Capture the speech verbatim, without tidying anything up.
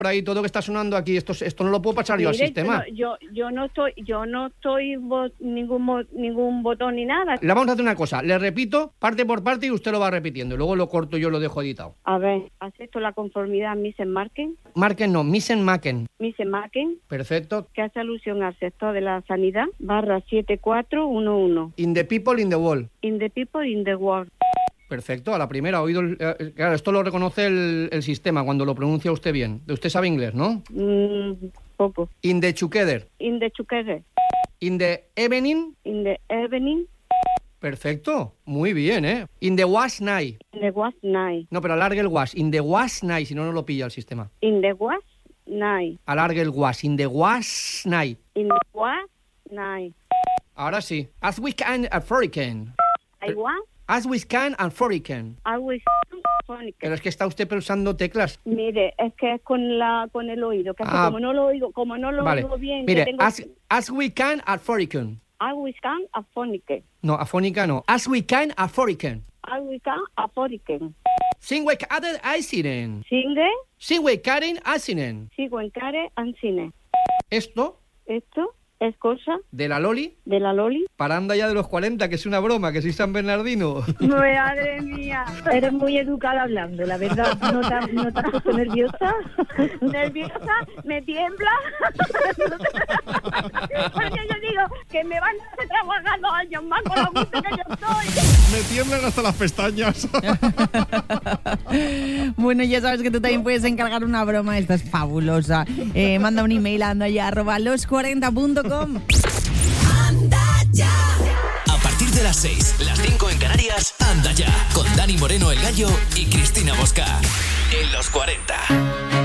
por ahí todo que está sonando aquí, esto, esto no lo puedo pasar yo al Mire, sistema. Yo, yo, yo no estoy, yo no estoy bo- ningún, mo- ningún botón ni nada. Le vamos a hacer una cosa, le repito parte por parte y usted lo va repitiendo, y luego lo corto yo, lo dejo editado. A ver, ¿acepto la conformidad Missen Marken? Marken no, Missen Maken. Missen Marken, Perfecto. que hace alusión al sector de la sanidad, barra siete cuatro uno uno. In the people, in the wall. In the people, in the world. Perfecto, a la primera, oído. El, eh, claro, esto lo reconoce el, el sistema cuando lo pronuncia usted bien. Usted sabe inglés, ¿no? Mm, poco. In the together. In the together. In the evening. In the evening. Perfecto, muy bien, ¿eh? In the was night. In the was night. No, pero alargue el was. In the was night, si no, no lo pilla el sistema. In the was night. Alargue el was. In the was night. In the was night. Ahora sí. As we can and for it can. I want. As we can and for it can. I will. Phonic. Pero es que está usted pulsando teclas. Mire, es que es con la con el oído, que es que Ah. como no lo oigo, como no lo Vale. oigo bien, Mire, que tengo as, as we can and for it can. I will can afford it. No, afónica no. As we can and for it can. I will can afford it. Singwe kaden aisinen. Singue, Singwe karen aisinen. sigo en care and cine. Esto Esto es cosa de la Loli de la Loli. para anda ya de los cuarenta, que es una broma, que soy San Bernardino. Madre mía. Eres muy educada hablando, la verdad. ¿No te, has- no te has puesto nerviosa? ¿Nerviosa? ¿Me tiembla? Porque yo digo que me van a hacer trabajar dos años más con lo gusto que yo estoy. Me tiemblan hasta las pestañas. Bueno, ya sabes que tú también puedes encargar una broma. Esta es fabulosa. Eh, manda un email a andaya arroba los cuarenta punto com. A partir de las seis, las cinco en Canarias, Anda Ya, con Dani Moreno el Gallo y Cristina Bosca. En los cuarenta.